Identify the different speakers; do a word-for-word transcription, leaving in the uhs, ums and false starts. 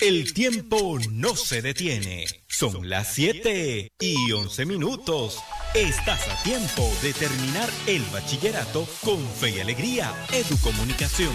Speaker 1: El tiempo no se detiene. Son las siete y once minutos. Estás a tiempo de terminar el bachillerato con fe y alegría. Educomunicación.